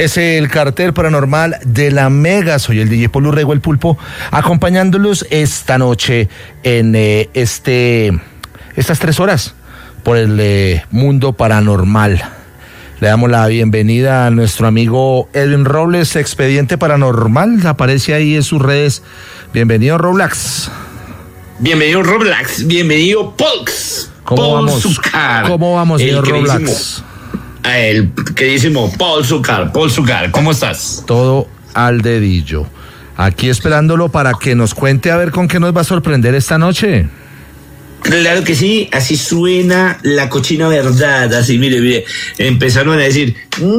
Es el cartel paranormal de la Mega. Soy el DJ Paul Urrego, el Pulpo, acompañándolos esta noche en estas 3 horas por el mundo paranormal. Le damos la bienvenida a nuestro amigo Edwin Robles, Expediente Paranormal. Aparece ahí en sus redes. Bienvenido, Roblax. Bienvenido, Roblax. Bienvenido, Polks. ¿Cómo vamos? ¿Cómo vamos, señor Roblax? El queridísimo Paul Zucar. ¿Cómo estás? Todo al dedillo. Aquí esperándolo para que nos cuente a ver con qué nos va a sorprender esta noche. Claro que sí, así suena la cochina verdad. Así, mire, empezaron a decir,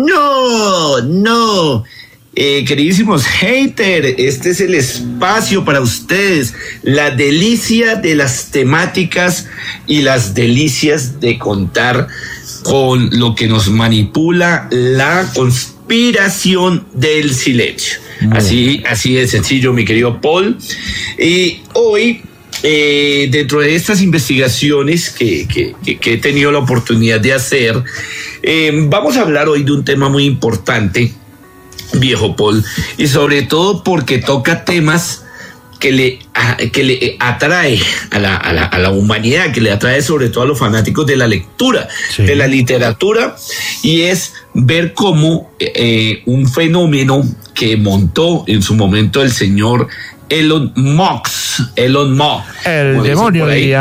no. Queridísimos haters, este es el espacio para ustedes, la delicia de las temáticas y las delicias de contar con lo que nos manipula la conspiración del silencio. Así de sencillo, mi querido Paul. Y hoy, dentro de estas investigaciones que he tenido la oportunidad de hacer, vamos a hablar hoy de un tema muy importante, viejo Paul, y sobre todo porque toca temas que le atrae a la humanidad, que le atrae sobre todo a los fanáticos de la lectura, sí, de la literatura, y es ver cómo un fenómeno que montó en su momento el señor Elon Musk. El demonio,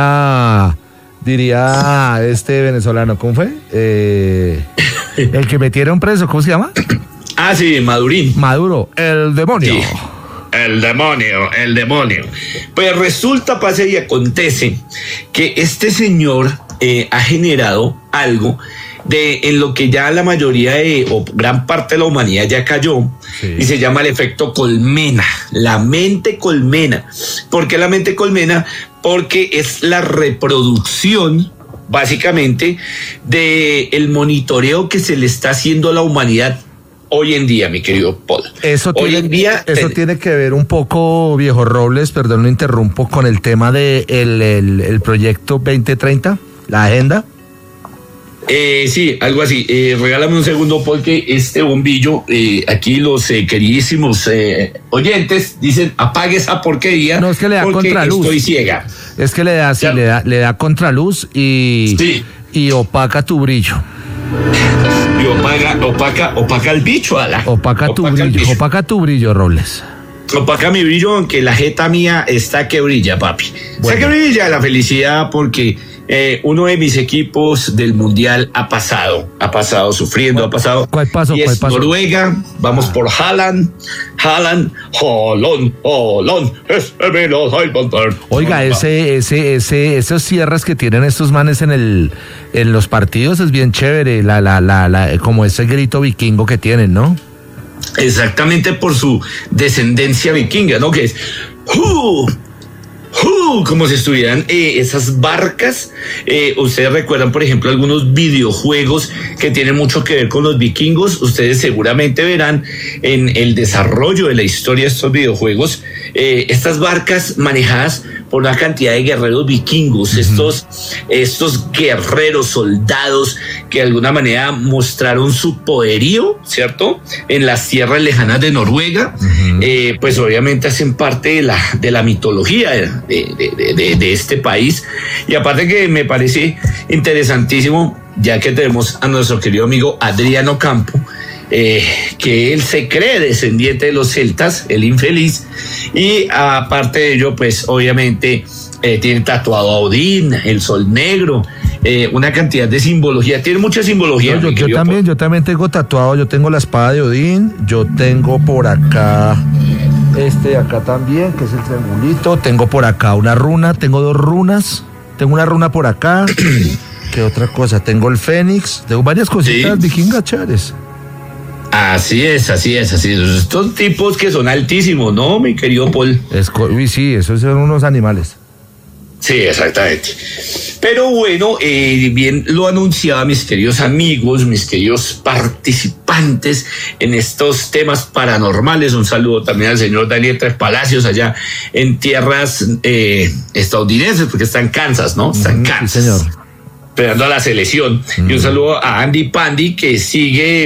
diría este venezolano, ¿cómo fue? El que metieron preso, ¿cómo se llama? Sí, Maduro, el demonio. Sí. El demonio. Pues resulta, pasa y acontece que este señor ha generado algo en lo que ya la mayoría o gran parte de la humanidad ya cayó, sí, y se llama el efecto colmena, la mente colmena. ¿Por qué la mente colmena? Porque es la reproducción, básicamente, del monitoreo que se le está haciendo a la humanidad hoy en día, mi querido Paul. Eso tiene que ver un poco, viejo Robles, perdón, lo interrumpo, con el tema de el proyecto 2030, la agenda. Sí, algo así. Regálame un segundo porque este bombillo, aquí los queridísimos oyentes dicen, apague esa porquería. No, es que le da contraluz. Estoy ciega. Es que le da contraluz y opaca tu brillo. Y opaca el bicho, ala. Opaca tu brillo, Robles. Opaca mi brillo, aunque la jeta mía está que brilla, papi. Bueno. Está que brilla la felicidad porque uno de mis equipos del mundial ha pasado sufriendo, ¿Cuál pasó? Noruega, vamos por Haaland. Oiga, esos cierres que tienen estos manes en los partidos es bien chévere, como ese grito vikingo que tienen, ¿no? Exactamente, por su descendencia vikinga, ¿no? Que es como si estuvieran esas barcas. Ustedes recuerdan, por ejemplo, algunos videojuegos que tienen mucho que ver con los vikingos. Ustedes seguramente verán en el desarrollo de la historia de estos videojuegos estas barcas manejadas por una cantidad de guerreros vikingos, estos guerreros soldados que de alguna manera mostraron su poderío, ¿cierto?, en las tierras lejanas de Noruega. Pues obviamente hacen parte de la mitología de este país. Y aparte que me parece interesantísimo, ya que tenemos a nuestro querido amigo Adriano Campo, que él se cree descendiente de los celtas, el infeliz, y aparte de ello, pues obviamente tiene tatuado a Odín, el sol negro, una cantidad de simbología, tiene mucha simbología. No, yo también tengo tatuado, yo tengo la espada de Odín, yo tengo por acá de acá también, que es el triangulito, tengo por acá una runa, tengo 2 runas, tengo una runa por acá. ¿Qué otra cosa? Tengo el fénix, tengo varias cositas vikingas chéveres. Así es. Estos tipos que son altísimos, ¿no, mi querido Paul? Sí, esos son unos animales. Sí, exactamente. Pero bueno, bien lo anunciaba, mis queridos amigos, mis queridos participantes en estos temas paranormales. Un saludo también al señor Daniel Tres Palacios allá en tierras estadounidenses, porque está en Kansas, ¿no? Está en Kansas. Sí, señor. Esperando a la selección. Y un saludo a Andy Pandy, que sigue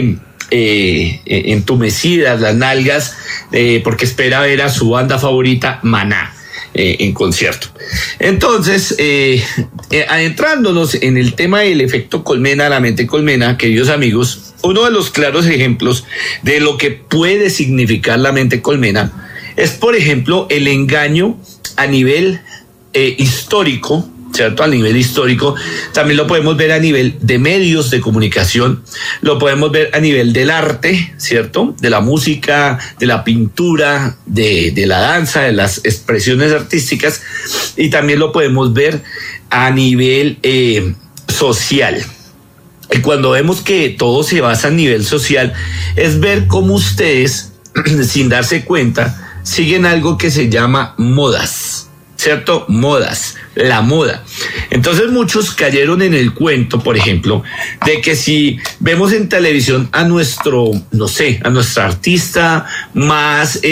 entumecidas, las nalgas, porque espera ver a su banda favorita, Maná, en concierto. Entonces, adentrándonos en el tema del efecto colmena, la mente colmena, queridos amigos, uno de los claros ejemplos de lo que puede significar la mente colmena es, por ejemplo, el engaño a nivel histórico, ¿cierto? A nivel histórico. También lo podemos ver a nivel de medios de comunicación, lo podemos ver a nivel del arte, ¿cierto? De la música, de la pintura, de la danza, de las expresiones artísticas, y también lo podemos ver a nivel social. Y cuando vemos que todo se basa a nivel social, es ver cómo ustedes, sin darse cuenta, siguen algo que se llama modas, ¿cierto? Modas, la moda. Entonces muchos cayeron en el cuento, por ejemplo, de que si vemos en televisión a nuestro, no sé, a nuestra artista más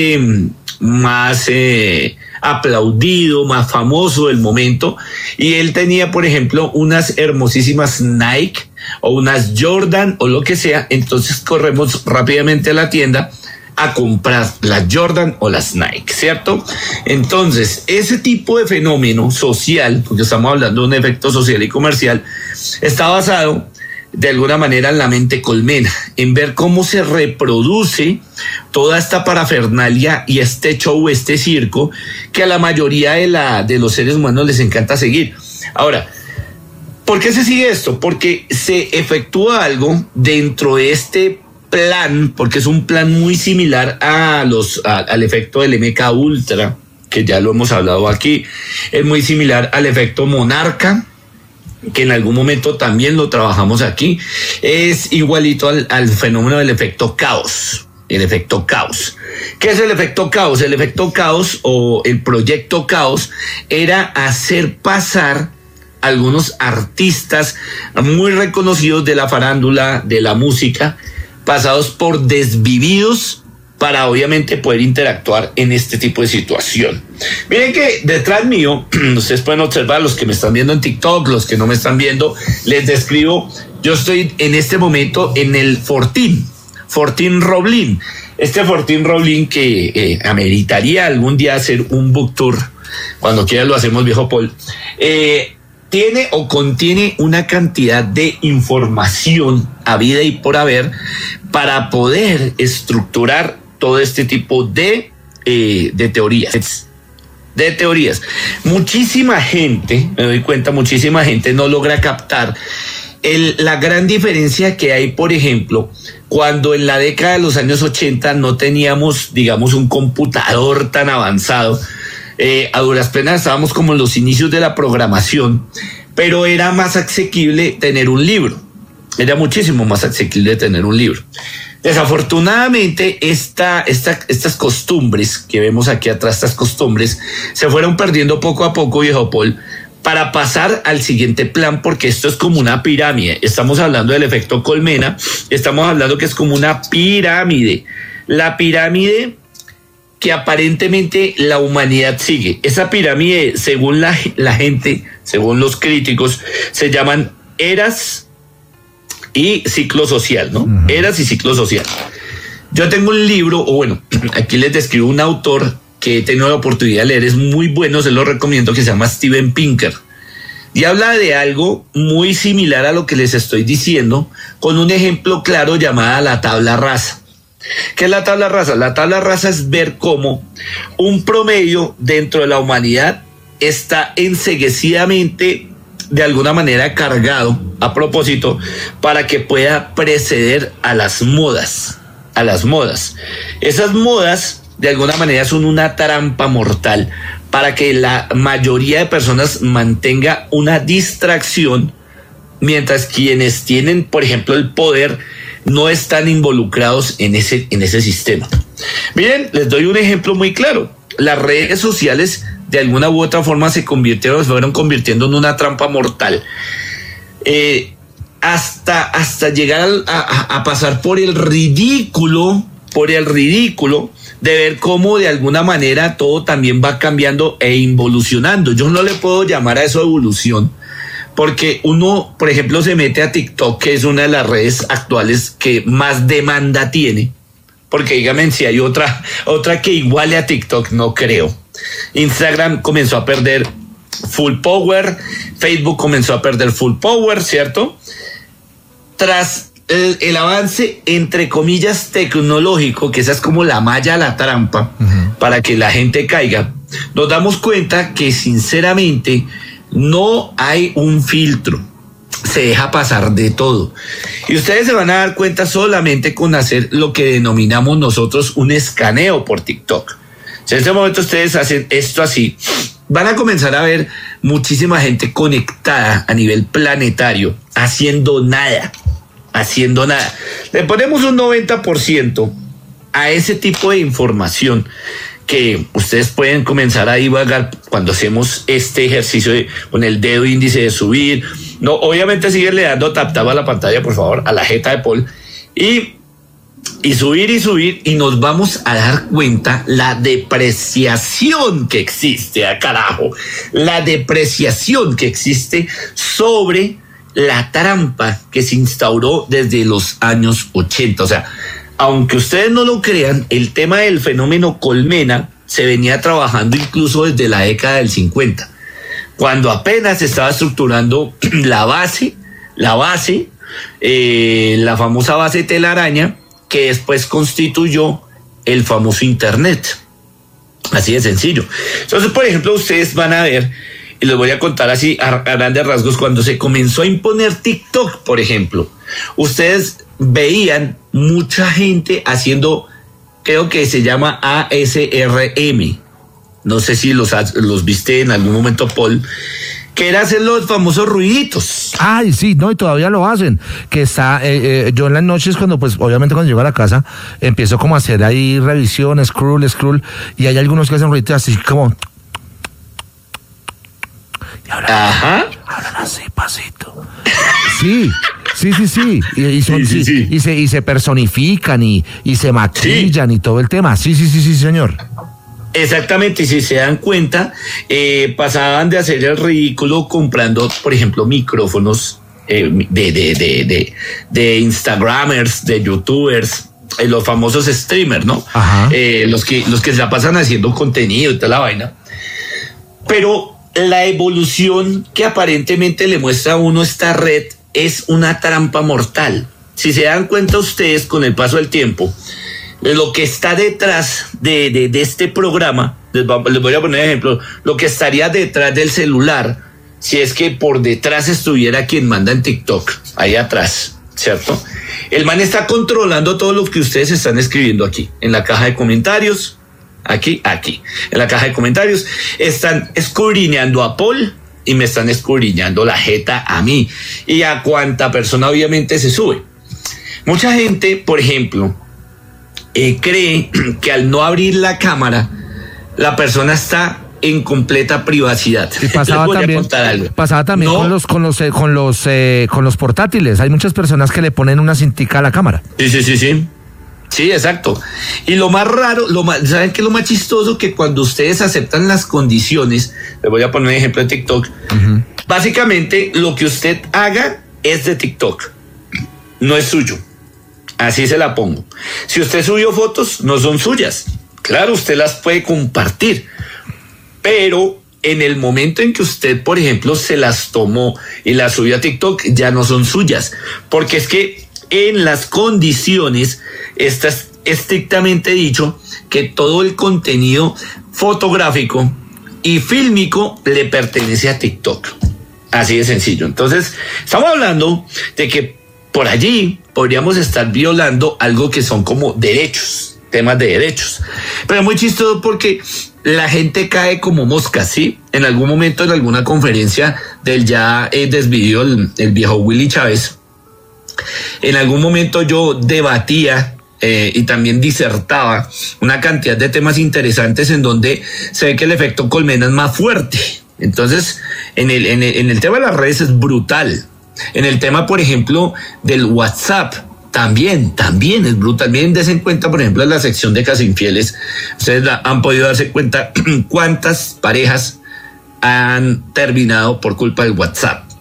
aplaudido, más famoso del momento, y él tenía, por ejemplo, unas hermosísimas Nike o unas Jordan o lo que sea, entonces corremos rápidamente a la tienda a comprar las Jordan o las Nike, ¿cierto? Entonces, ese tipo de fenómeno social, porque estamos hablando de un efecto social y comercial, está basado de alguna manera en la mente colmena, en ver cómo se reproduce toda esta parafernalia y este show, este circo, que a la mayoría de los seres humanos les encanta seguir. Ahora, ¿por qué se sigue esto? Porque se efectúa algo dentro de este plan, porque es un plan muy similar al efecto del MK Ultra, que ya lo hemos hablado aquí. Es muy similar al efecto monarca, que en algún momento también lo trabajamos aquí. Es igualito al fenómeno del efecto caos. El efecto caos. ¿Qué es el efecto caos? El efecto caos o el proyecto caos era hacer pasar algunos artistas muy reconocidos de la farándula, de la música, pasados por desvividos para obviamente poder interactuar en este tipo de situación. Miren que detrás mío, ustedes pueden observar, los que me están viendo en TikTok, los que no me están viendo, les describo, yo estoy en este momento en el Fortín Roblin. Este Fortín Roblin que ameritaría algún día hacer un book tour, cuando quiera lo hacemos, viejo Paul. Tiene o contiene una cantidad de información habida y por haber para poder estructurar todo este tipo de teorías. De teorías. Muchísima gente, me doy cuenta, muchísima gente no logra captar la gran diferencia que hay, por ejemplo, cuando en la década de los años 80 no teníamos, digamos, un computador tan avanzado. A duras penas estábamos como en los inicios de la programación, pero era más asequible tener un libro. Era muchísimo más asequible tener un libro. Desafortunadamente, estas costumbres que vemos aquí atrás, estas costumbres, se fueron perdiendo poco a poco, viejo Paul, para pasar al siguiente plan, porque esto es como una pirámide. Estamos hablando del efecto colmena, estamos hablando que es como una pirámide. La pirámide que aparentemente la humanidad sigue. Esa pirámide, según la gente, según los críticos, se llaman eras y ciclo social, ¿no? Uh-huh. Eras y ciclo social. Yo tengo un libro, o bueno, aquí les describo un autor que he tenido la oportunidad de leer, es muy bueno, se lo recomiendo, que se llama Steven Pinker. Y habla de algo muy similar a lo que les estoy diciendo, con un ejemplo claro llamada la tabla rasa. ¿Qué es la tabla rasa? La tabla rasa es ver cómo un promedio dentro de la humanidad está enceguecidamente, de alguna manera, cargado a propósito para que pueda preceder a las modas. A las modas. Esas modas, de alguna manera, son una trampa mortal para que la mayoría de personas mantenga una distracción, mientras quienes tienen, por ejemplo, el poder, no están involucrados en ese sistema. Miren, les doy un ejemplo muy claro. Las redes sociales de alguna u otra forma se fueron convirtiendo en una trampa mortal. Hasta llegar a pasar por el ridículo de ver cómo de alguna manera todo también va cambiando e involucionando. Yo no le puedo llamar a eso evolución, porque uno, por ejemplo, se mete a TikTok, que es una de las redes actuales que más demanda tiene, porque dígame si hay otra que iguale a TikTok, no creo. Instagram comenzó a perder full power, Facebook comenzó a perder full power, ¿cierto? Tras el avance, entre comillas, tecnológico, que esa es como la malla a la trampa, para que la gente caiga, nos damos cuenta que sinceramente no hay un filtro. Se deja pasar de todo. Y ustedes se van a dar cuenta solamente con hacer lo que denominamos nosotros un escaneo por TikTok. Si en este momento ustedes hacen esto así, van a comenzar a ver muchísima gente conectada a nivel planetario, haciendo nada. Le ponemos un 90% a ese tipo de información que ustedes pueden comenzar a divagar cuando hacemos este ejercicio con el dedo índice de subir. No, obviamente síguele dando tap a la pantalla, por favor, a la jeta de Paul, y subir, y nos vamos a dar cuenta la depreciación que existe, carajo, la depreciación que existe sobre la trampa que se instauró desde los años 80. O sea, aunque ustedes no lo crean, el tema del fenómeno colmena se venía trabajando incluso desde la década del 50, cuando apenas se estaba estructurando la famosa base telaraña, que después constituyó el famoso Internet. Así de sencillo. Entonces, por ejemplo, ustedes van a ver, y les voy a contar así a grandes rasgos, cuando se comenzó a imponer TikTok, por ejemplo, ustedes veían mucha gente haciendo, creo que se llama ASRM, no sé si los viste en algún momento, Paul, que era hacer los famosos ruiditos. Ay, sí, no, y todavía lo hacen, que está, yo en las noches cuando, pues, obviamente cuando llego a la casa, empiezo como a hacer ahí revisión, scroll, y hay algunos que hacen ruiditos así como... Y hablan así, pasito. Sí. Y se personifican y se maquillan, y todo el tema. Sí, señor. Exactamente, y si se dan cuenta, pasaban de hacer el ridículo comprando, por ejemplo, micrófonos de Instagramers, de YouTubers, los famosos streamers, ¿no? Los que se la pasan haciendo contenido y toda la vaina. Pero la evolución que aparentemente le muestra a uno esta red es una trampa mortal. Si se dan cuenta ustedes con el paso del tiempo, lo que está detrás de este programa, les voy a poner ejemplo, lo que estaría detrás del celular, si es que por detrás estuviera quien manda en TikTok, ahí atrás, ¿cierto? El man está controlando todo lo que ustedes están escribiendo aquí, en la caja de comentarios, aquí, en la caja de comentarios, están escudriñando a Paul y me están escudriñando la jeta a mí y a cuanta persona obviamente se sube. Mucha gente, por ejemplo, cree que al no abrir la cámara, la persona está en completa privacidad. Y pasaba también ¿no? con los portátiles. Hay muchas personas que le ponen una cintica a la cámara. Sí. Sí, exacto. Y lo más raro, ¿saben qué es lo más chistoso? Que cuando ustedes aceptan las condiciones, les voy a poner un ejemplo de TikTok, básicamente lo que usted haga es de TikTok, no es suyo. Así se la pongo. Si usted subió fotos, no son suyas. Claro, usted las puede compartir, pero en el momento en que usted, por ejemplo, se las tomó y las subió a TikTok, ya no son suyas, porque es que en las condiciones está estrictamente dicho que todo el contenido fotográfico y fílmico le pertenece a TikTok. Así de sencillo. Entonces, estamos hablando de que por allí podríamos estar violando algo que son como derechos, temas de derechos. Pero muy chistoso porque la gente cae como moscas, ¿sí? En algún momento, en alguna conferencia del ya desvivido el viejo Willy Chávez, en algún momento yo debatía y también disertaba una cantidad de temas interesantes en donde se ve que el efecto colmena es más fuerte. Entonces, en el tema de las redes es brutal. En el tema, por ejemplo, del WhatsApp, también es brutal. Miren, dense en cuenta, por ejemplo, en la sección de Casa Infieles, ustedes han podido darse cuenta cuántas parejas han terminado por culpa del WhatsApp.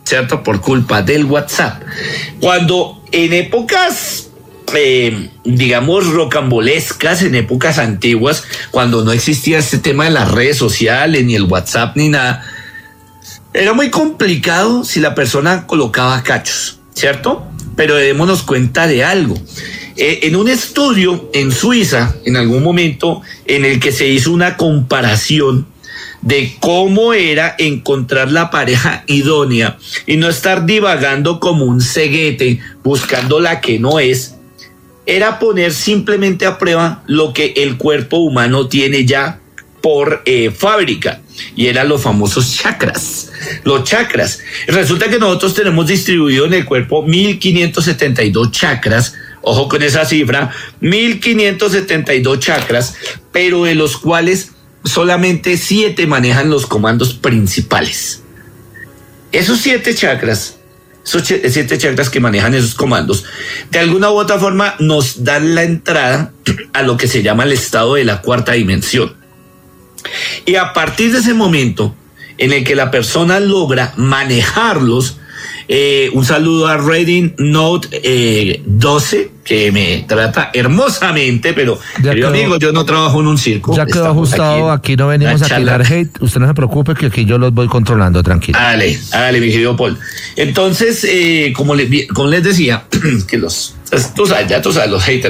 ¿cierto? Por culpa del WhatsApp. Cuando en épocas, digamos, rocambolescas, en épocas antiguas, cuando no existía este tema de las redes sociales, ni el WhatsApp, ni nada, era muy complicado si la persona colocaba cachos, ¿cierto? Pero démonos cuenta de algo. En un estudio en Suiza, en algún momento, en el que se hizo una comparación de cómo era encontrar la pareja idónea y no estar divagando como un ceguete buscando la que no es, era poner simplemente a prueba lo que el cuerpo humano tiene ya por fábrica, y eran los famosos chakras. Los chakras. Resulta que nosotros tenemos distribuido en el cuerpo 1572 chakras. Ojo con esa cifra, 1572 chakras, pero de los cuales solamente 7 manejan los comandos principales. Esos 7 chakras, esos 7 chakras que manejan esos comandos, de alguna u otra forma nos dan la entrada a lo que se llama el estado de la cuarta dimensión. Y a partir de ese momento en el que la persona logra manejarlos, un saludo a Reading Note 12, que me trata hermosamente, pero querido amigo, yo no trabajo en un circo. Ya quedó ajustado, aquí no venimos a tirar hate, usted no se preocupe que aquí yo los voy controlando, tranquilo. Hágale, mi querido Paul. Entonces, como les decía, que tú sabes, los haters,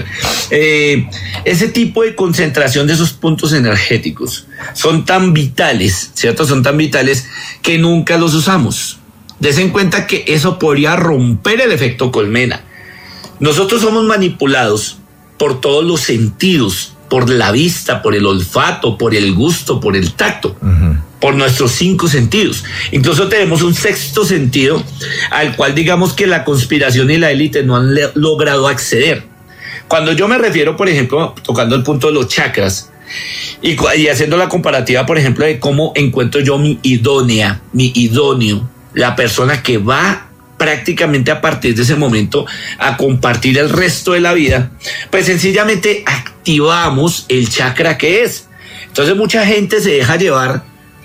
ese tipo de concentración de esos puntos energéticos son tan vitales, ¿cierto? Son tan vitales que nunca los usamos. Desen en cuenta que eso podría romper el efecto colmena. Nosotros somos manipulados por todos los sentidos, por la vista, por el olfato, por el gusto, por el tacto, por nuestros 5 sentidos. Incluso tenemos un 6º sentido al cual digamos que la conspiración y la élite no han logrado acceder. Cuando yo me refiero, por ejemplo, tocando el punto de los chakras y haciendo la comparativa, por ejemplo, de cómo encuentro yo mi idónea, mi idóneo, la persona que va prácticamente a partir de ese momento a compartir el resto de la vida, pues sencillamente activamos el chakra que es. Entonces mucha gente se deja llevar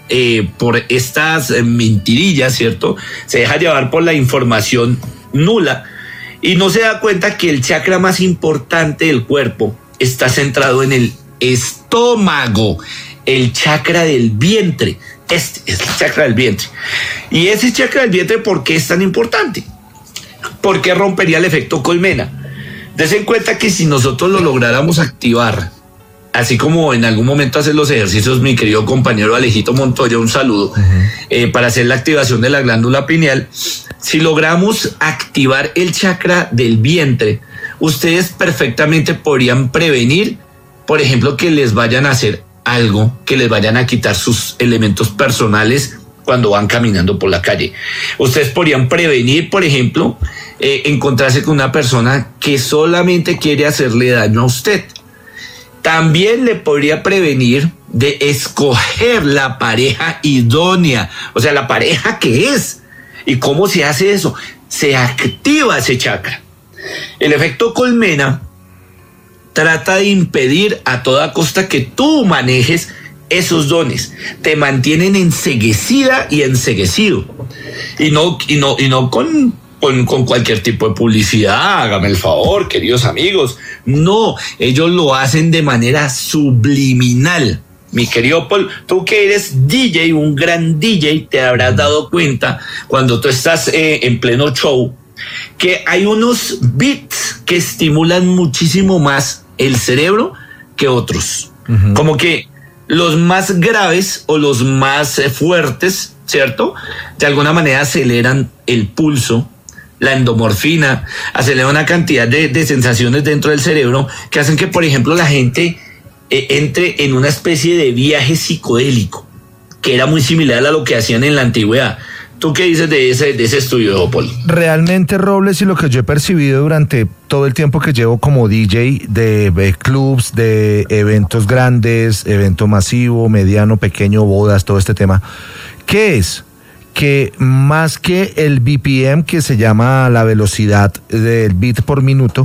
por estas mentirillas, ¿cierto? Se deja llevar por la información nula y no se da cuenta que el chakra más importante del cuerpo está centrado en el estómago, el chakra del vientre. Este es el chakra del vientre. Y ese chakra del vientre, ¿por qué es tan importante? ¿Por qué rompería el efecto colmena? Desen en cuenta que si nosotros lo lográramos activar, así como en algún momento hacen los ejercicios mi querido compañero Alejito Montoya, un saludo, para hacer la activación de la glándula pineal, si logramos activar el chakra del vientre, ustedes perfectamente podrían prevenir, por ejemplo, que les vayan a hacer algo, que les vayan a quitar sus elementos personales cuando van caminando por la calle. Ustedes podrían prevenir, por ejemplo, encontrarse con una persona que solamente quiere hacerle daño a usted. También le podría prevenir de escoger la pareja idónea, o sea, la pareja que es. ¿Y cómo se hace eso? Se activa ese chakra. El efecto colmena trata de impedir a toda costa que tú manejes esos dones. Te mantienen enceguecida y enceguecido. Y no con cualquier tipo de publicidad, hágame el favor, queridos amigos. No, ellos lo hacen de manera subliminal. Mi querido Paul, tú que eres DJ, un gran DJ, te habrás dado cuenta cuando tú estás en pleno show, que hay unos beats que estimulan muchísimo más el cerebro que otros. Como que los más graves o los más fuertes, ¿cierto? De alguna manera aceleran el pulso, la endomorfina, acelera una cantidad de sensaciones dentro del cerebro que hacen que, por ejemplo, la gente entre en una especie de viaje psicodélico, que era muy similar a lo que hacían en la antigüedad. ¿Tú qué dices de ese estudio, Paul? Realmente, Robles, y lo que yo he percibido durante todo el tiempo que llevo como DJ de clubs, de eventos grandes, evento masivo, mediano, pequeño, bodas, todo este tema, ¿qué es? Que más que el BPM, que se llama la velocidad del beat por minuto,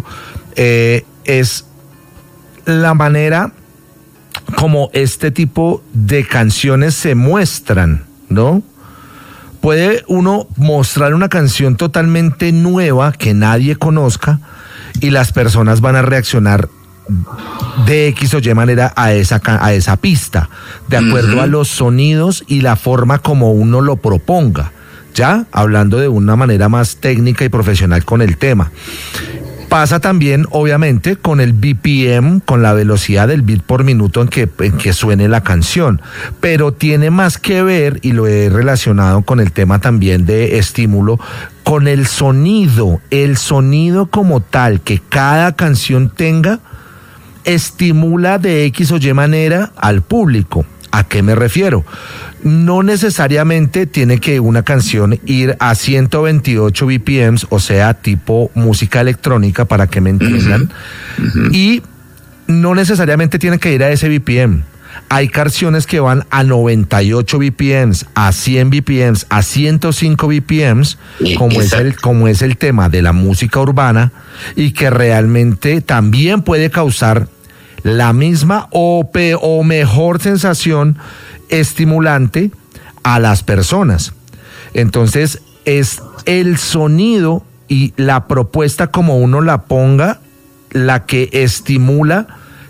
es la manera como este tipo de canciones se muestran, ¿no? puede uno mostrar una canción totalmente nueva que nadie conozca y las personas van a reaccionar de X o Y manera a esa pista, de acuerdo a los sonidos y la forma como uno lo proponga, ya hablando de una manera más técnica y profesional con el tema. Pasa también, obviamente, con el BPM, con la velocidad del beat por minuto en que suene la canción, pero tiene más que ver, y lo he relacionado con el tema también de estímulo, con el sonido como tal, que cada canción tenga, estimula de X o Y manera al público. ¿A qué me refiero? No necesariamente tiene que una canción ir a 128 BPMs, o sea, tipo música electrónica, para que me entiendan, y no necesariamente tiene que ir a ese BPM. Hay canciones que van a 98 BPMs, a 100 BPMs, a 105 BPMs, como es el tema de la música urbana, y que realmente también puede causar la misma o mejor sensación estimulante a las personas. Entonces, es el sonido y la propuesta como uno la ponga la que estimula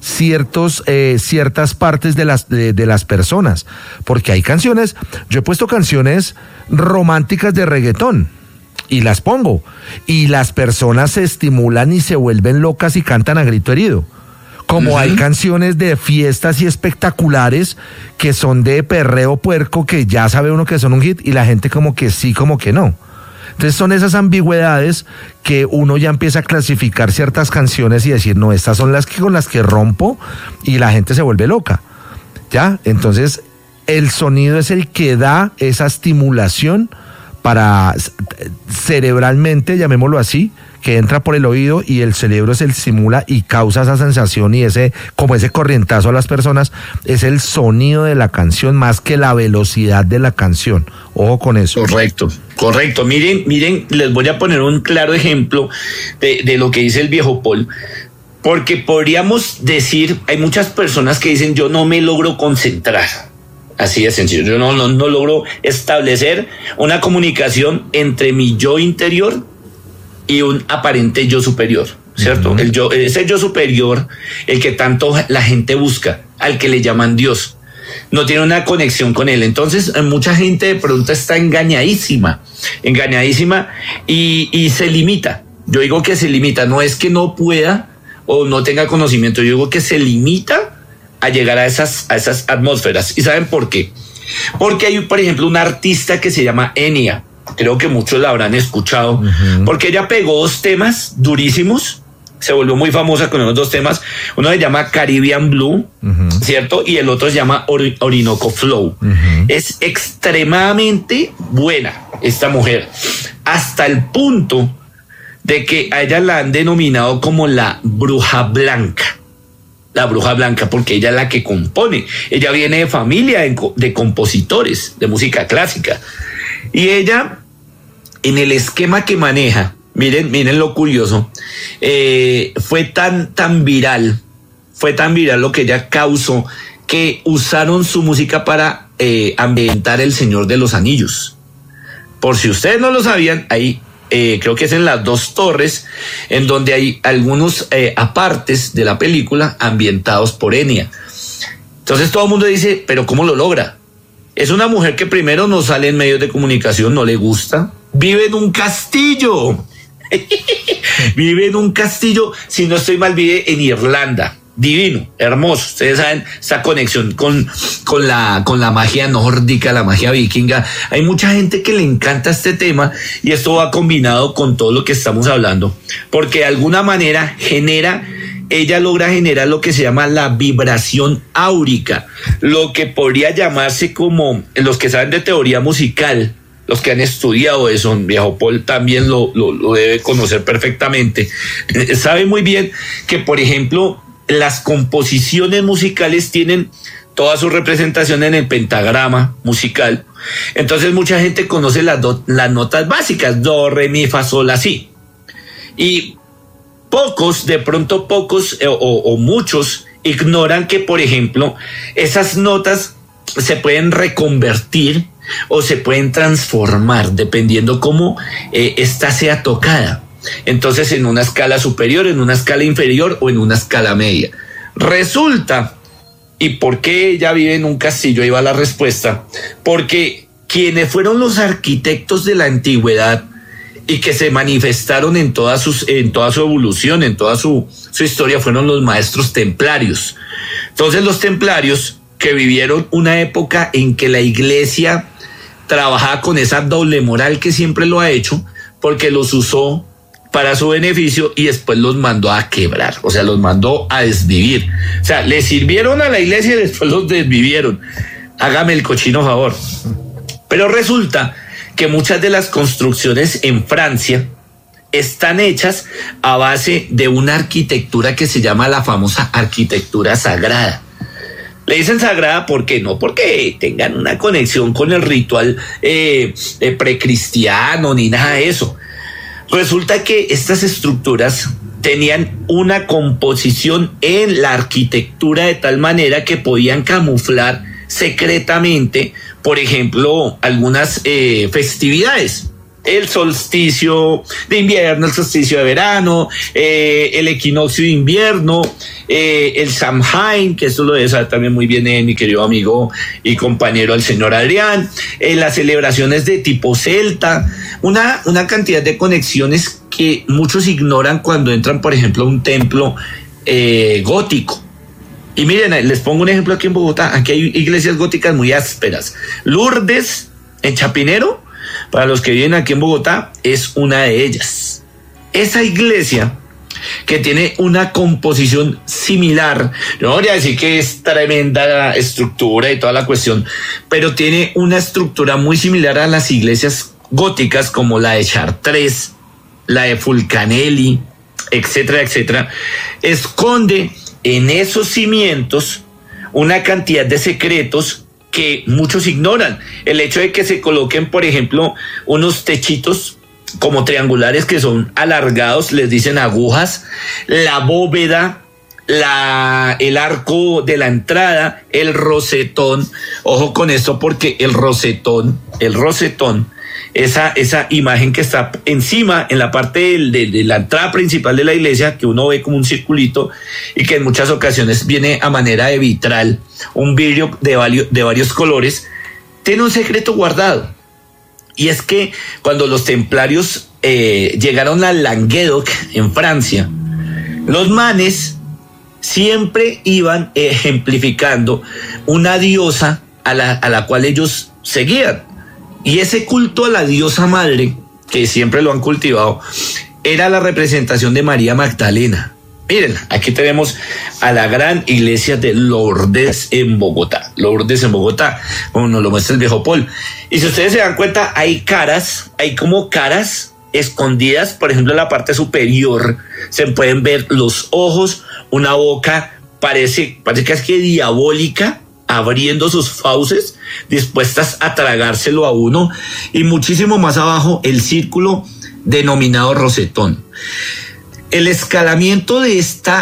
ciertas partes de las personas, porque hay canciones, yo he puesto canciones románticas de reggaetón y las pongo, y las personas se estimulan y se vuelven locas y cantan a grito herido. Como hay canciones de fiestas y espectaculares que son de perreo puerco, que ya sabe uno que son un hit, y la gente como que sí, como que no. Entonces son esas ambigüedades que uno ya empieza a clasificar ciertas canciones y decir, no, estas son las que con las que rompo, y la gente se vuelve loca. ¿Ya? Entonces el sonido es el que da esa estimulación para cerebralmente, llamémoslo así, que entra por el oído y el cerebro se estimula y causa esa sensación y ese corrientazo a las personas. Es el sonido de la canción más que la velocidad de la canción. Ojo con eso. Correcto. Miren, les voy a poner un claro ejemplo de lo que dice el viejo Paul. Porque podríamos decir, hay muchas personas que dicen, yo no me logro concentrar. Así de sencillo. Yo no logro establecer una comunicación entre mi yo interior y un aparente yo superior, ¿cierto? Ese yo superior, el que tanto la gente busca, al que le llaman Dios, no tiene una conexión con él. Entonces, mucha gente de pronto está engañadísima y se limita. Yo digo que se limita, no es que no pueda o no tenga conocimiento, yo digo que se limita a llegar a esas atmósferas. ¿Y saben por qué? Porque hay, por ejemplo, una artista que se llama Enya. Creo que muchos la habrán escuchado, porque ella pegó 2 temas durísimos, se volvió muy famosa con los 2 temas. Uno se llama Caribbean Blue, ¿cierto? Y el otro se llama Orinoco Flow. Es extremadamente buena esta mujer, hasta el punto de que a ella la han denominado como la bruja blanca. La bruja blanca, porque ella es la que compone. Ella viene de familia de compositores de música clásica. Y ella, en el esquema que maneja, miren lo curioso, fue tan viral lo que ella causó, que usaron su música para ambientar El Señor de los Anillos. Por si ustedes no lo sabían, ahí creo que es en las 2 torres, en donde hay algunos apartes de la película ambientados por Enya. Entonces todo el mundo dice, ¿pero cómo lo logra? Es una mujer que primero no sale en medios de comunicación, no le gusta. Vive en un castillo. Vive en un castillo, si no estoy mal, vive en Irlanda. Divino, hermoso. Ustedes saben esa conexión con la magia nórdica, la magia vikinga. Hay mucha gente que le encanta este tema, y esto va combinado con todo lo que estamos hablando, porque de alguna manera ella logra generar lo que se llama la vibración áurica, lo que podría llamarse, como los que saben de teoría musical, los que han estudiado eso, viejo Paul también lo debe conocer perfectamente, sabe muy bien que, por ejemplo, las composiciones musicales tienen toda su representación en el pentagrama musical. Entonces mucha gente conoce las notas básicas, do, re, mi, fa, sol, la, si. Y pocos o muchos ignoran que, por ejemplo, esas notas se pueden reconvertir o se pueden transformar dependiendo cómo esta sea tocada. Entonces, en una escala superior, en una escala inferior o en una escala media. Resulta, ¿y por qué ella vive en un castillo? Ahí va la respuesta. Porque quienes fueron los arquitectos de la antigüedad y que se manifestaron en toda su evolución, en toda su historia, fueron los maestros templarios. Entonces, los templarios, que vivieron una época en que la iglesia trabajaba con esa doble moral que siempre lo ha hecho, porque los usó para su beneficio y después los mandó a quebrar, o sea, los mandó a desvivir. O sea, le sirvieron a la iglesia y después los desvivieron. Hágame el cochino favor. Pero resulta que muchas de las construcciones en Francia están hechas a base de una arquitectura que se llama la famosa arquitectura sagrada. Le dicen sagrada porque no porque tengan una conexión con el ritual precristiano ni nada de eso. Resulta que estas estructuras tenían una composición en la arquitectura de tal manera que podían camuflar secretamente, por ejemplo, algunas festividades. El solsticio de invierno, el solsticio de verano, el equinoccio de invierno, el Samhain, que eso lo debe saber también muy bien mi querido amigo y compañero el señor Adrián, las celebraciones de tipo celta, una cantidad de conexiones que muchos ignoran cuando entran, por ejemplo, a un templo gótico. Y miren, les pongo un ejemplo aquí en Bogotá. Aquí hay iglesias góticas muy ásperas. Lourdes, en Chapinero, para los que viven aquí en Bogotá, es una de ellas. Esa iglesia, que tiene una composición similar, no voy a decir que es tremenda estructura y toda la cuestión, pero tiene una estructura muy similar a las iglesias góticas como la de Chartres, la de Fulcanelli, etcétera, etcétera, esconde en esos cimientos una cantidad de secretos que muchos ignoran. El hecho de que se coloquen, por ejemplo, unos techitos como triangulares que son alargados, les dicen agujas, la bóveda, el arco de la entrada, el rosetón. Ojo con esto porque el rosetón, esa imagen que está encima en la parte de la entrada principal de la iglesia, que uno ve como un circulito y que en muchas ocasiones viene a manera de vitral, un vidrio de varios colores, tiene un secreto guardado. Y es que cuando los templarios llegaron al Languedoc en Francia, los manes siempre iban ejemplificando una diosa a la cual ellos seguían. Y ese culto a la diosa madre, que siempre lo han cultivado, era la representación de María Magdalena. Miren, aquí tenemos a la gran iglesia de Lourdes en Bogotá. Lourdes en Bogotá, como nos lo muestra el viejo Paul. Y si ustedes se dan cuenta, hay como caras escondidas, por ejemplo, en la parte superior se pueden ver los ojos, una boca, parece casi que diabólica, abriendo sus fauces, dispuestas a tragárselo a uno, y muchísimo más abajo el círculo denominado rosetón. El escalamiento de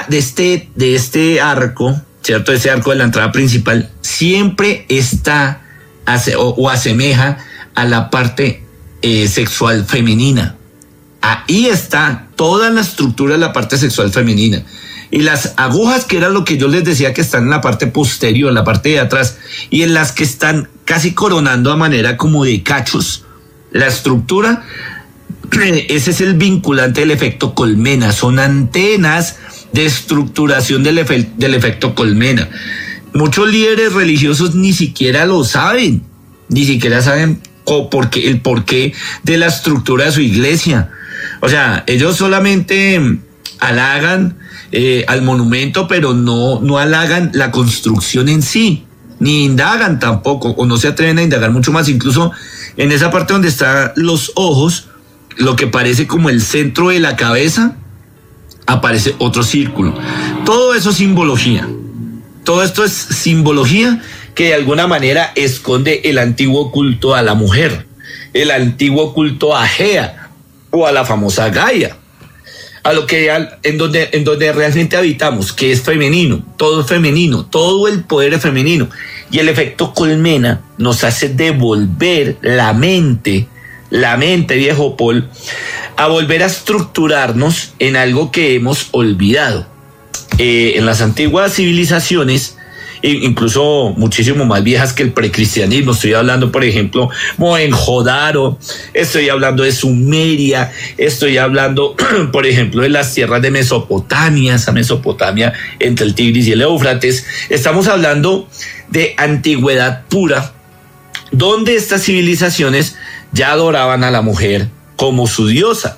este arco, ¿cierto? Ese arco de la entrada principal siempre está o asemeja a la parte sexual femenina. Ahí está toda la estructura de la parte sexual femenina. Y las agujas, que era lo que yo les decía, que están en la parte posterior, en la parte de atrás, y en las que están casi coronando a manera como de cachos, la estructura, ese es el vinculante del efecto colmena, son antenas de estructuración del efecto colmena. Muchos líderes religiosos ni siquiera lo saben, ni siquiera saben el porqué de la estructura de su iglesia. O sea, ellos solamente halagan al monumento, pero no halagan la construcción en sí, ni indagan tampoco, o no se atreven a indagar mucho más. Incluso en esa parte donde están los ojos, lo que parece como el centro de la cabeza, aparece otro círculo. Todo eso es simbología. Todo esto es simbología que de alguna manera esconde el antiguo culto a la mujer, el antiguo culto a Gea o a la famosa Gaia, a lo que en donde realmente habitamos, que es femenino, todo el poder es femenino. Y el efecto colmena nos hace devolver la mente, viejo Paul, a volver a estructurarnos en algo que hemos olvidado. En las antiguas civilizaciones, incluso muchísimo más viejas que el precristianismo, estoy hablando, por ejemplo, Mohenjo-Daro, estoy hablando de Sumeria, estoy hablando, por ejemplo, de las tierras de Mesopotamia, esa Mesopotamia entre el Tigris y el Éufrates. Estamos hablando de antigüedad pura, donde estas civilizaciones ya adoraban a la mujer como su diosa.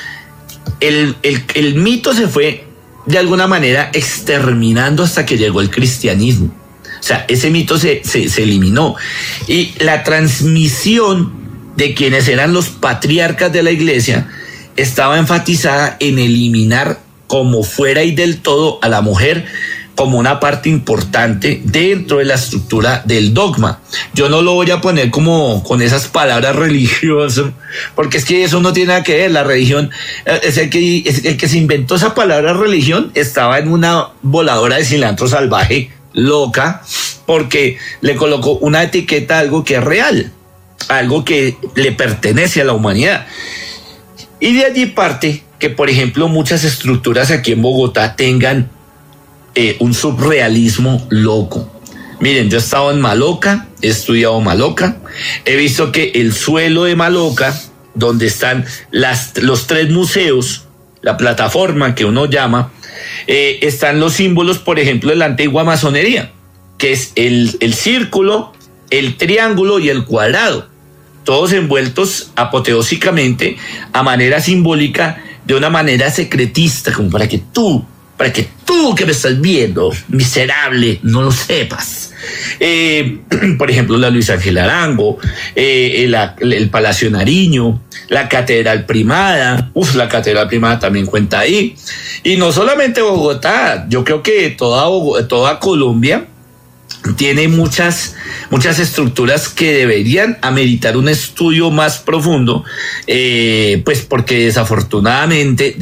El mito se fue de alguna manera exterminando hasta que llegó el cristianismo. O sea, ese mito se eliminó. Y la transmisión de quienes eran los patriarcas de la iglesia estaba enfatizada en eliminar como fuera y del todo a la mujer como una parte importante dentro de la estructura del dogma. Yo no lo voy a poner como con esas palabras religiosas, porque es que eso no tiene nada que ver. La religión, es el que se inventó esa palabra religión, estaba en una voladora de cilantro salvaje, loca, porque le colocó una etiqueta a algo que es real, algo que le pertenece a la humanidad. Y de allí parte que, por ejemplo, muchas estructuras aquí en Bogotá tengan un surrealismo loco. Miren, yo he estado en Maloca, he estudiado Maloca, he visto que el suelo de Maloca, donde están los 3 museos, la plataforma que uno llama, están los símbolos, por ejemplo, de la antigua masonería, que es el círculo, el triángulo y el cuadrado, todos envueltos apoteósicamente a manera simbólica, de una manera secretista, como para que tú que me estás viendo, miserable, no lo sepas. Por ejemplo, la Luis Ángel Arango, el Palacio Nariño, la Catedral Primada. La Catedral Primada también cuenta ahí. Y no solamente Bogotá, yo creo que toda Colombia tiene muchas estructuras que deberían ameritar un estudio más profundo, pues porque desafortunadamente,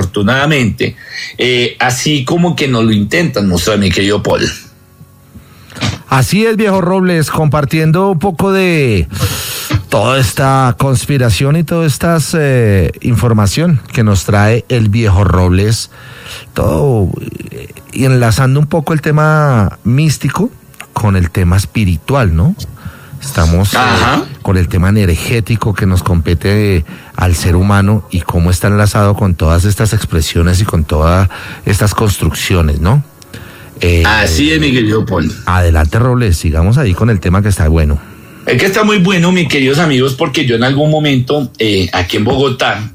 así como que nos lo intentan mostrar, mi querido Paul. Así es, viejo Robles, compartiendo un poco de toda esta conspiración y toda esta información que nos trae el viejo Robles, todo, y enlazando un poco el tema místico con el tema espiritual, ¿no? Estamos con el tema energético que nos compete al ser humano y cómo está enlazado con todas estas expresiones y con todas estas construcciones, ¿no? Así es, mi querido Paul. Adelante, Robles, sigamos ahí con el tema que está bueno. Es que está muy bueno, mis queridos amigos, porque yo en algún momento, aquí en Bogotá,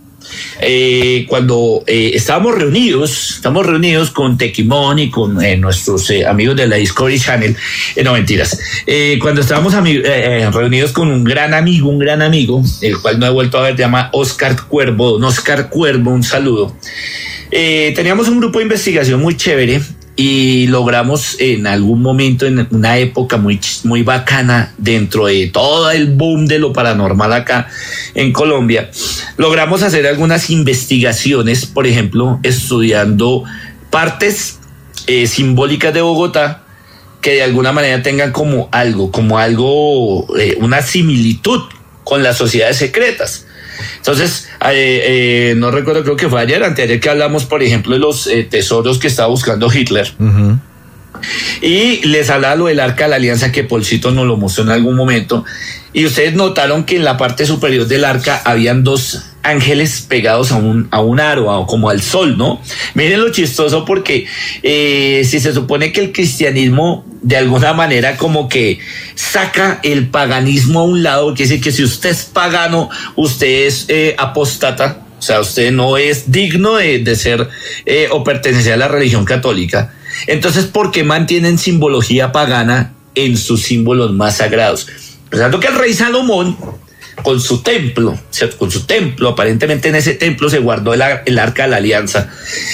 cuando estábamos reunidos con Tequimón y con nuestros amigos de la Discovery Channel, no mentiras, cuando estábamos reunidos con un gran amigo, el cual no he vuelto a ver, se llama Oscar Cuervo, un saludo. Teníamos un grupo de investigación muy chévere y logramos en algún momento, en una época muy bacana, dentro de todo el boom de lo paranormal acá en Colombia, logramos hacer algunas investigaciones, por ejemplo, estudiando partes simbólicas de Bogotá que de alguna manera tengan como algo, una similitud con las sociedades secretas. Entonces, no recuerdo, creo que fue anteayer que hablamos, por ejemplo, de los tesoros que estaba buscando Hitler. Uh-huh. Y les hablaba lo del Arca de la Alianza, que Polcito nos lo mostró en algún momento. Y ustedes notaron que en la parte superior del arca habían 2 ángeles pegados a un aro, como al sol, ¿no? Miren lo chistoso, porque si se supone que el cristianismo de alguna manera como que saca el paganismo a un lado, que dice que si usted es pagano, usted es apóstata, o sea, usted no es digno de ser o pertenecer a la religión católica. Entonces, ¿por qué mantienen simbología pagana en sus símbolos más sagrados? Pensando que el rey Salomón, con su templo, aparentemente en ese templo se guardó el Arca de la Alianza,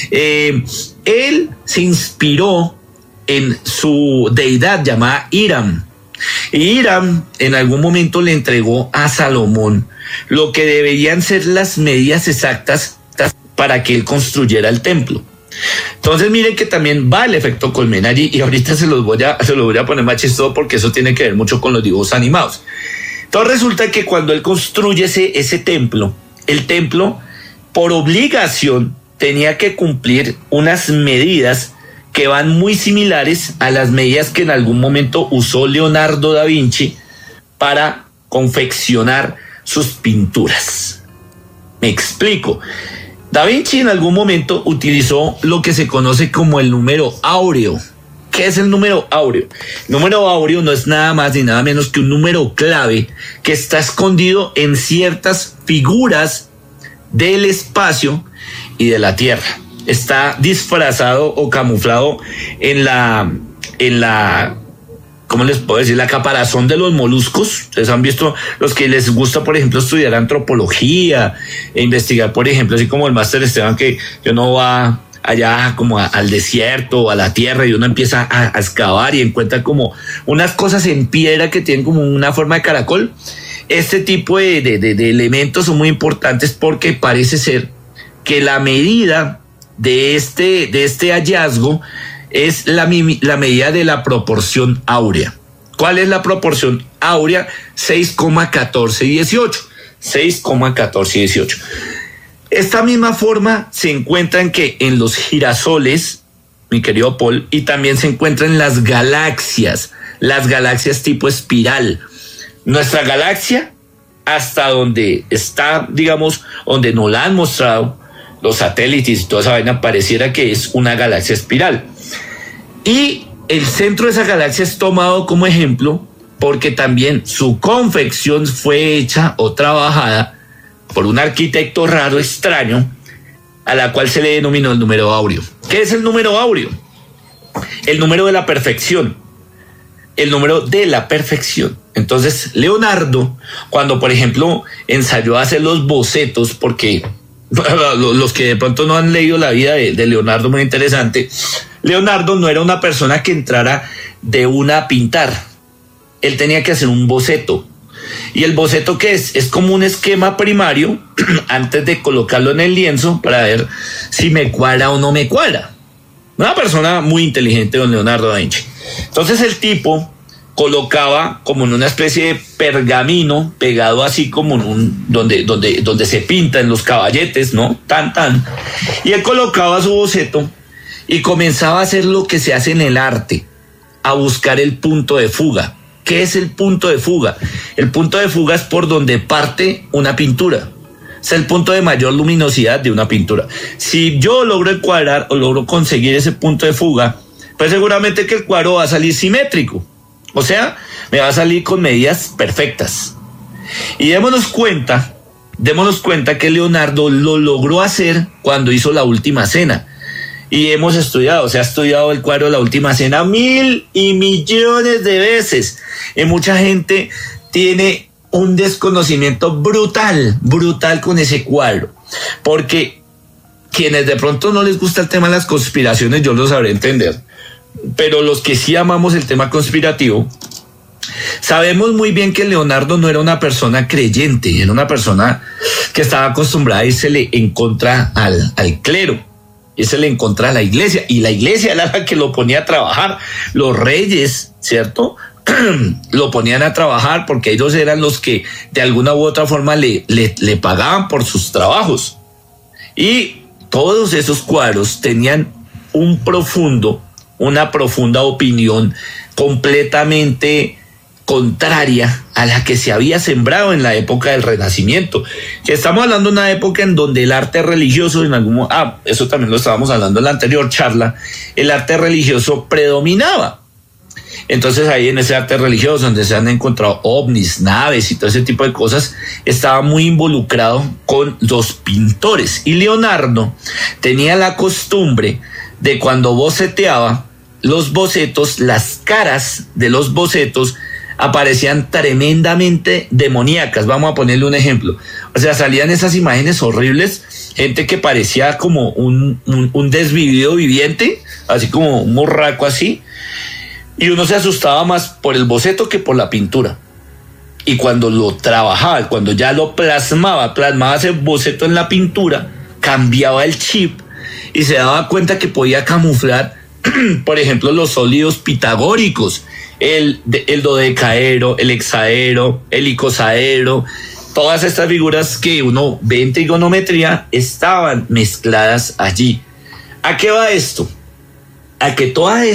él se inspiró en su deidad llamada Hiram. Y Hiram en algún momento le entregó a Salomón lo que deberían ser las medidas exactas para que él construyera el templo. Entonces miren que también va el efecto colmena allí, y ahorita se los voy a poner más chistoso porque eso tiene que ver mucho con los dibujos animados. Entonces resulta que cuando él construye ese templo, el templo por obligación tenía que cumplir unas medidas que van muy similares a las medidas que en algún momento usó Leonardo da Vinci para confeccionar sus pinturas. Me explico. Da Vinci en algún momento utilizó lo que se conoce como el número áureo. ¿Qué es el número áureo? El número áureo no es nada más ni nada menos que un número clave que está escondido en ciertas figuras del espacio y de la Tierra. Está disfrazado o camuflado en la ¿cómo les puedo decir? La caparazón de los moluscos. Ustedes han visto, los que les gusta, por ejemplo, estudiar antropología e investigar, por ejemplo, así como el máster Esteban, que uno va allá como al desierto o a la tierra y uno empieza a excavar y encuentra como unas cosas en piedra que tienen como una forma de caracol. Este tipo de elementos son muy importantes porque parece ser que la medida de este hallazgo es la medida de la proporción áurea. ¿Cuál es la proporción áurea? 6,1418. 6,1418. Esta misma forma se encuentra en los girasoles, mi querido Paul, y también se encuentra en las galaxias tipo espiral. Nuestra galaxia, hasta donde está, digamos, donde nos la han mostrado los satélites y toda esa vaina, pareciera que es una galaxia espiral. Y el centro de esa galaxia es tomado como ejemplo porque también su confección fue hecha o trabajada por un arquitecto raro, extraño, a la cual se le denominó el número áureo. ¿Qué es el número áureo? El número de la perfección. El número de la perfección. Entonces, Leonardo, cuando por ejemplo ensayó a hacer los bocetos, porque los que de pronto no han leído la vida de Leonardo, muy interesante. Leonardo no era una persona que entrara de una a pintar. Él tenía que hacer un boceto. ¿Y el boceto qué es? Es como un esquema primario antes de colocarlo en el lienzo para ver si me cuadra o no me cuadra. Una persona muy inteligente, don Leonardo da Vinci. Entonces el tipo colocaba como en una especie de pergamino pegado así como en un donde se pinta en los caballetes, ¿no? Y él colocaba su boceto y comenzaba a hacer lo que se hace en el arte, a buscar el punto de fuga. ¿Qué es el punto de fuga? El punto de fuga es por donde parte una pintura. Es el punto de mayor luminosidad de una pintura. Si yo logro encuadrar o logro conseguir ese punto de fuga, pues seguramente que el cuadro va a salir simétrico. O sea, me va a salir con medidas perfectas. Y démonos cuenta que Leonardo lo logró hacer cuando hizo La Última Cena. Y se ha estudiado el cuadro de La Última Cena 1,000 y millones de veces. Y mucha gente tiene un desconocimiento brutal con ese cuadro. Porque quienes de pronto no les gusta el tema de las conspiraciones, yo lo sabré entender. Pero los que sí amamos el tema conspirativo, sabemos muy bien que Leonardo no era una persona creyente, era una persona que estaba acostumbrada a irsele en contra al clero, irsele en contra a la iglesia, y la iglesia era la que lo ponía a trabajar. Los reyes, ¿cierto? Lo ponían a trabajar porque ellos eran los que de alguna u otra forma le pagaban por sus trabajos. Y todos esos cuadros tenían una profunda opinión completamente contraria a la que se había sembrado en la época del Renacimiento. Que estamos hablando de una época en donde el arte religioso, eso también lo estábamos hablando en la anterior charla, el arte religioso predominaba. Entonces ahí en ese arte religioso donde se han encontrado ovnis, naves y todo ese tipo de cosas, estaba muy involucrado con los pintores. Y Leonardo tenía la costumbre de cuando boceteaba los bocetos, las caras de los bocetos aparecían tremendamente demoníacas. Vamos a ponerle un ejemplo. O sea, salían esas imágenes horribles, gente que parecía como un desvivido viviente, así como un morraco así, y uno se asustaba más por el boceto que por la pintura. Y cuando lo trabajaba, cuando ya lo plasmaba ese boceto en la pintura, cambiaba el chip y se daba cuenta que podía camuflar, por ejemplo, los sólidos pitagóricos, el dodecaedro, el hexaedro, el icosaedro. Todas estas figuras que uno ve en trigonometría estaban mezcladas allí. ¿A qué va esto? A que toda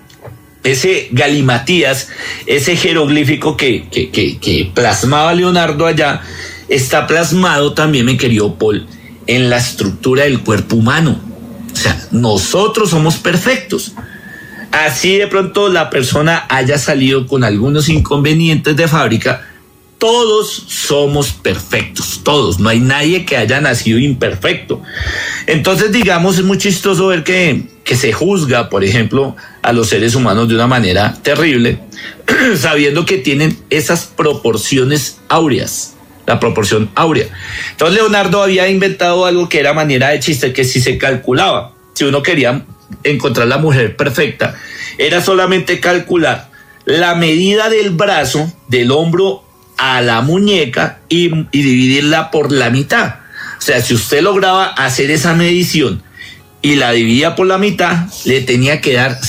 ese galimatías, ese jeroglífico que plasmaba Leonardo allá, está plasmado también, mi querido Paul, en la estructura del cuerpo humano. O sea, nosotros somos perfectos. Así de pronto la persona haya salido con algunos inconvenientes de fábrica, todos somos perfectos, todos, no hay nadie que haya nacido imperfecto. Entonces, digamos, es muy chistoso ver que se juzga, por ejemplo, a los seres humanos de una manera terrible, sabiendo que tienen esas proporciones áureas, la proporción áurea. Entonces, Leonardo había inventado algo que era manera de chiste, que si se calculaba, si uno quería encontrar la mujer perfecta, era solamente calcular la medida del brazo, del hombro a la muñeca y dividirla por la mitad. O sea, si usted lograba hacer esa medición y la dividía por la mitad, le tenía que dar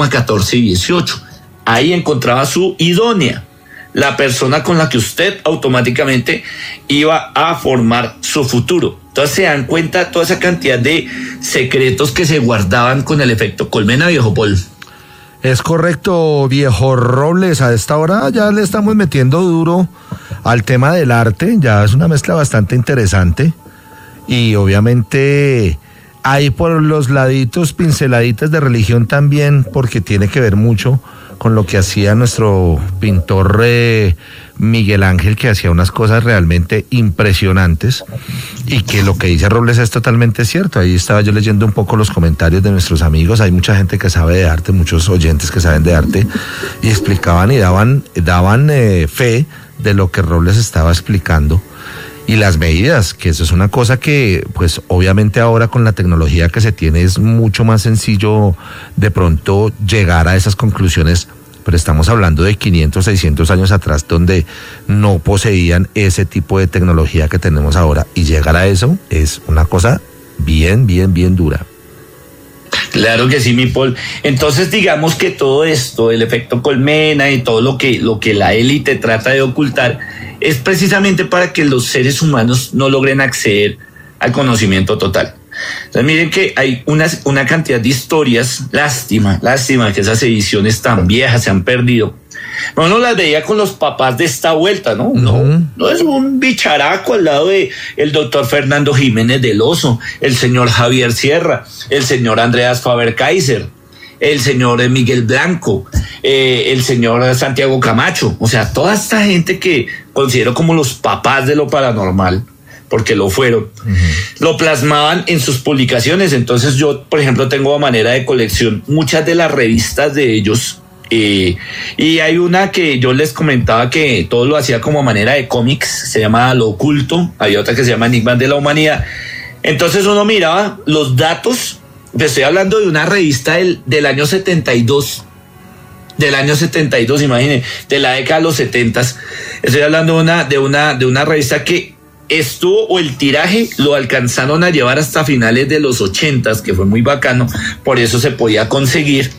6,1418. Ahí encontraba su idónea, la persona con la que usted automáticamente iba a formar su futuro. Entonces se dan cuenta toda esa cantidad de secretos que se guardaban con el efecto colmena, viejo Paul. Es correcto, viejo Robles. A esta hora ya le estamos metiendo duro al tema del arte. Ya es una mezcla bastante interesante. Y obviamente hay por los laditos pinceladitas de religión también, porque tiene que ver mucho con lo que hacía nuestro pintor Miguel Ángel, que hacía unas cosas realmente impresionantes, y que lo que dice Robles es totalmente cierto. Ahí estaba yo leyendo un poco los comentarios de nuestros amigos. Hay mucha gente que sabe de arte, muchos oyentes que saben de arte, y explicaban y daban fe de lo que Robles estaba explicando. Y las medidas, que eso es una cosa que, pues obviamente ahora con la tecnología que se tiene es mucho más sencillo de pronto llegar a esas conclusiones, pero estamos hablando de 500, 600 años atrás, donde no poseían ese tipo de tecnología que tenemos ahora, y llegar a eso es una cosa bien dura. Claro que sí, mi Paul. Entonces, digamos que todo esto, el efecto colmena y todo lo que la élite trata de ocultar, es precisamente para que los seres humanos no logren acceder al conocimiento total. Entonces, miren que hay una cantidad de historias, lástima que esas ediciones tan viejas se han perdido. Uno las veía con los papás de esta vuelta, ¿no? No es un bicharaco al lado de el doctor Fernando Jiménez del Oso, el señor Javier Sierra, el señor Andreas Faber-Kaiser, el señor Miguel Blanco, el señor Santiago Camacho. O sea, toda esta gente que considero como los papás de lo paranormal, porque lo fueron, lo plasmaban en sus publicaciones. Entonces yo, por ejemplo, tengo a manera de colección muchas de las revistas de ellos. Y hay una que yo les comentaba que todo lo hacía como manera de cómics, se llama Lo Oculto. Hay otra que se llama Enigmas de la Humanidad. Entonces uno miraba los datos. Estoy hablando de una revista del año 72. Del año 72, imagínense, de la década de los 70s. Estoy hablando de una revista que estuvo, o el tiraje lo alcanzaron a llevar hasta finales de los 80s, que fue muy bacano, por eso se podía conseguir.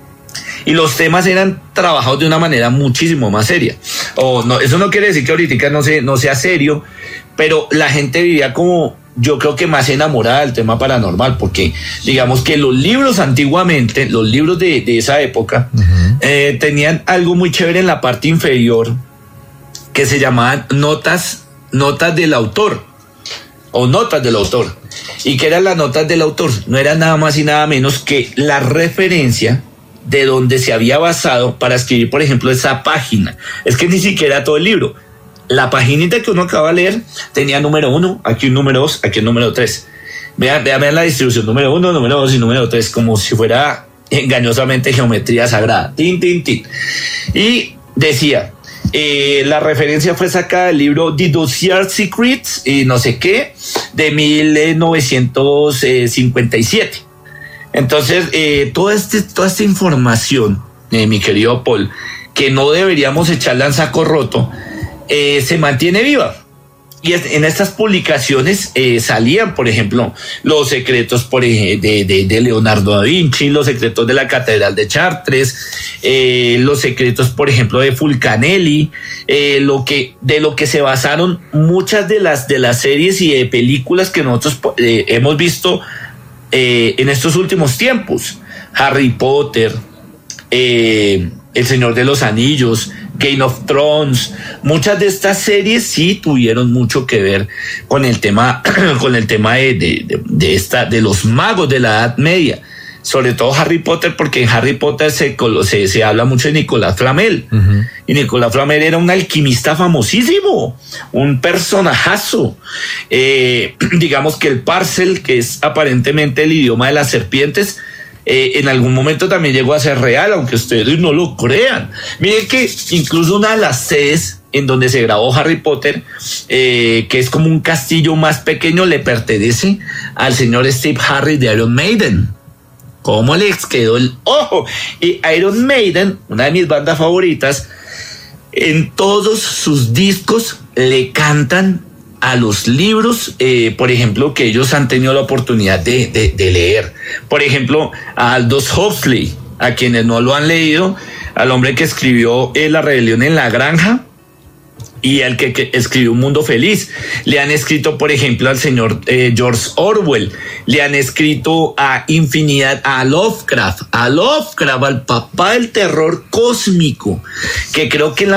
Y los temas eran trabajados de una manera muchísimo más seria. No, eso no quiere decir que ahorita no sea serio, pero la gente vivía como, yo creo que más enamorada del tema paranormal, porque digamos que los libros antiguamente, los libros de esa época, tenían algo muy chévere en la parte inferior, que se llamaban notas del autor, o notas del autor. ¿Y qué eran las notas del autor? No era nada más y nada menos que la referencia de donde se había basado para escribir, por ejemplo, esa página. Es que ni siquiera todo el libro. La paginita que uno acaba de leer tenía número 1, aquí un número 2, aquí un número 3. Vean la distribución, número 1, número 2 y número 3, como si fuera engañosamente geometría sagrada. Tin, tin, tin. Y decía, la referencia fue sacada del libro The Dossier Secrets y no sé qué, de 1957. Entonces, toda esta información, mi querido Paul, que no deberíamos echarla en saco roto, se mantiene viva. Y en estas publicaciones salían, por ejemplo, los secretos de Leonardo da Vinci, los secretos de la Catedral de Chartres, los secretos, por ejemplo, de Fulcanelli, de lo que se basaron muchas de las series y de películas que nosotros hemos visto en estos últimos tiempos. Harry Potter, El Señor de los Anillos, Game of Thrones, muchas de estas series sí tuvieron mucho que ver con el tema, de los magos de la Edad Media, sobre todo Harry Potter, porque en Harry Potter se habla mucho de Nicolas Flamel. Uh-huh. Y Nicolas Flamel era un alquimista famosísimo, un personajazo. Digamos que el Parcel, que es aparentemente el idioma de las serpientes, en algún momento también llegó a ser real, aunque ustedes no lo crean. Miren que incluso una de las sedes en donde se grabó Harry Potter, que es como un castillo más pequeño, le pertenece al señor Steve Harris de Iron Maiden. ¿Cómo les quedó el ojo? Y Iron Maiden, una de mis bandas favoritas, en todos sus discos le cantan a los libros, por ejemplo, que ellos han tenido la oportunidad de leer. Por ejemplo, a Aldous Huxley, a quienes no lo han leído, al hombre que escribió La rebelión en la granja y al que escribió Un mundo feliz. Le han escrito, por ejemplo, al señor George Orwell. Le han escrito a infinidad, a Lovecraft, al papá del terror cósmico, que creo que en la